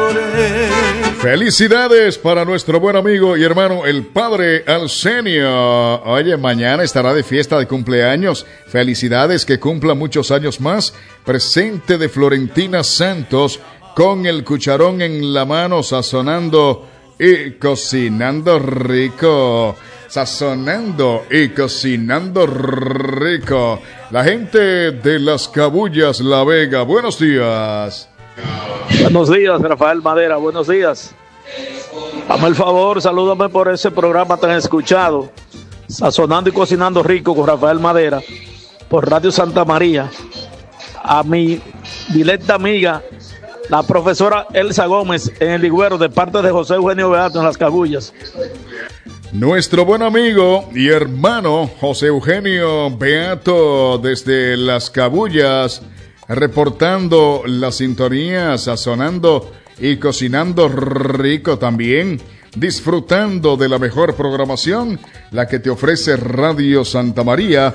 valores. Felicidades para nuestro buen amigo y hermano el padre Arsenio. Oye, mañana estará de fiesta de cumpleaños. Felicidades, que cumpla muchos años más. Presente de Florentina Santos con el cucharón en la mano, sazonando y cocinando rico. Sazonando y cocinando rico. La gente de Las Cabullas, La Vega. Buenos días. Buenos días, Rafael Madera, buenos días. Dame el favor, salúdame por ese programa tan escuchado, Sazonando y Cocinando Rico con Rafael Madera, por Radio Santa María. A mi directa amiga, la profesora Elsa Gómez, en el Ligüero, de parte de José Eugenio Beato en Las Cabullas. Nuestro buen amigo y hermano José Eugenio Beato desde Las Cabullas, reportando la sintonía, sazonando y cocinando rico también, disfrutando de la mejor programación, la que te ofrece Radio Santa María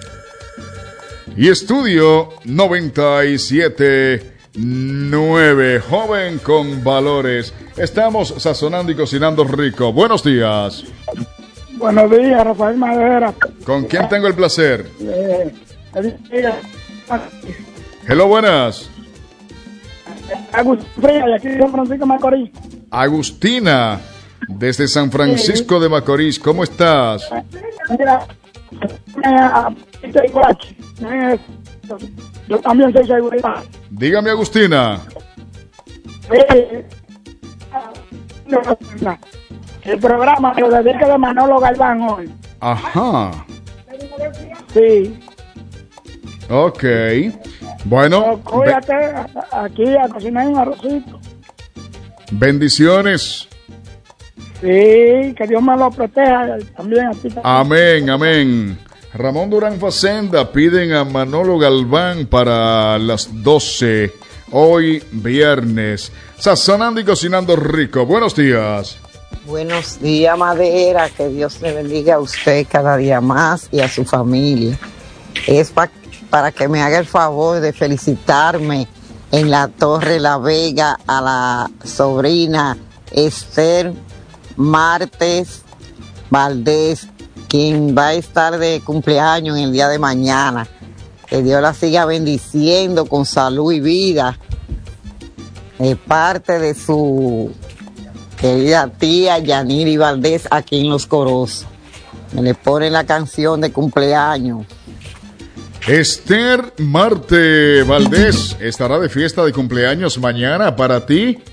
y Estudio 97.9, joven con valores. Estamos sazonando y cocinando rico. Buenos días. Buenos días, Rafael Madera. ¿Con quién tengo el placer? Hello, buenas. Agustina, de aquí de San Francisco de Macorís. Agustina, desde San Francisco de Macorís, ¿cómo estás? Mira, yo también soy seguridad. Dígame, Agustina. El programa lo dedica de Manolo Galván hoy. Ajá. Sí. Ok. Bueno. Cuídate aquí a cocinar un arrocito. Bendiciones. Sí, que Dios me lo proteja también a ti. Amén, amén. Ramón Durán Facenda piden a Manolo Galván para las 12, hoy viernes. Sazonando y cocinando rico. Buenos días. Buenos días, Madera. Que Dios le bendiga a usted cada día más y a su familia. Es para que me haga el favor de felicitarme en la Torre La Vega a la sobrina Esther Martes Valdés, quien va a estar de cumpleaños en el día de mañana. Que Dios la siga bendiciendo con salud y vida. De parte de su querida tía Yaniri Valdés, aquí en Los Corozos. Me le ponen la canción de cumpleaños. Esther Marte Valdés estará de fiesta de cumpleaños mañana para ti.